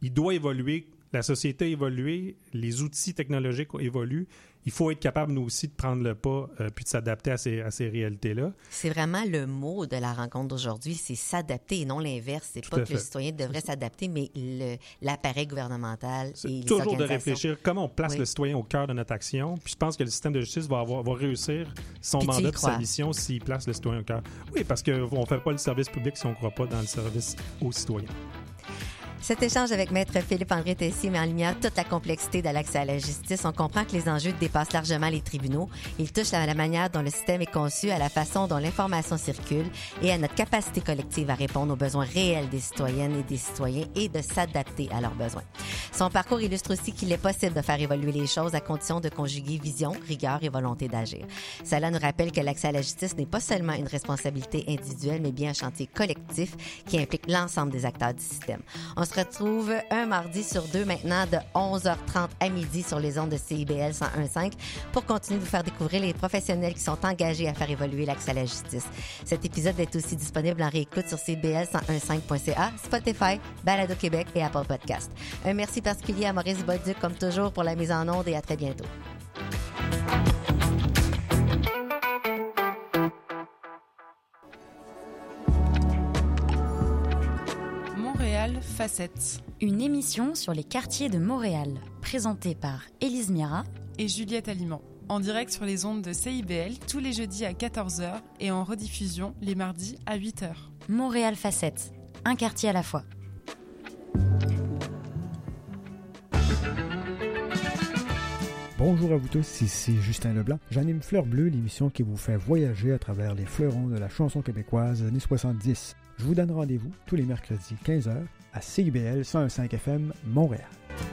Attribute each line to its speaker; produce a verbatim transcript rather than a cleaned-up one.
Speaker 1: il doit évoluer. La société a évolué, les outils technologiques évoluent. Il faut être capable, nous aussi, de prendre le pas euh, puis de s'adapter à ces, à ces réalités-là.
Speaker 2: C'est vraiment le mot de la rencontre d'aujourd'hui, c'est s'adapter et non l'inverse. C'est
Speaker 1: Tout
Speaker 2: pas
Speaker 1: à
Speaker 2: que
Speaker 1: fait.
Speaker 2: le citoyen devrait s'adapter, mais le, l'appareil gouvernemental
Speaker 1: C'est
Speaker 2: et les
Speaker 1: toujours de
Speaker 2: organisations.
Speaker 1: réfléchir comment on place
Speaker 2: Oui.
Speaker 1: le citoyen au cœur de notre action. Puis je pense que le système de justice va, avoir, va réussir son
Speaker 2: Puis tu y
Speaker 1: mandat et sa
Speaker 2: crois.
Speaker 1: mission s'il place le citoyen au cœur. Oui, parce qu'on ne fait pas le service public si on ne croit pas dans le service aux citoyens.
Speaker 2: Cet échange avec Maître Philippe-André Tessier met en lumière toute la complexité de l'accès à la justice. On comprend que les enjeux dépassent largement les tribunaux. Ils touchent à la manière dont le système est conçu, à la façon dont l'information circule et à notre capacité collective à répondre aux besoins réels des citoyennes et des citoyens et de s'adapter à leurs besoins. Son parcours illustre aussi qu'il est possible de faire évoluer les choses à condition de conjuguer vision, rigueur et volonté d'agir. Cela nous rappelle que l'accès à la justice n'est pas seulement une responsabilité individuelle, mais bien un chantier collectif qui implique l'ensemble des acteurs du système. On se retrouve un mardi sur deux maintenant de onze heures trente à midi sur les ondes de C I B L cent un virgule cinq pour continuer de vous faire découvrir les professionnels qui sont engagés à faire évoluer l'accès à la justice. Cet épisode est aussi disponible en réécoute sur C I B L cent un virgule cinq point C A, Spotify, Balado Québec et Apple Podcast. Un merci particulier à Maurice Bolduc comme toujours pour la mise en onde et à très bientôt.
Speaker 3: Montréal Facettes.
Speaker 4: Une émission sur les quartiers de Montréal, présentée par Élise Mira
Speaker 3: Et Juliette Aliment. En direct sur les ondes de C I B L tous les jeudis à quatorze heures et en rediffusion les mardis à huit heures.
Speaker 4: Montréal Facettes, un quartier à la fois.
Speaker 5: Bonjour à vous tous, ici Justin Leblanc. J'anime Fleur Bleue, l'émission qui vous fait voyager à travers les fleurons de la chanson québécoise des années soixante-dix. Je vous donne rendez-vous tous les mercredis quinze heures à C I B L cent un virgule cinq F M Montréal.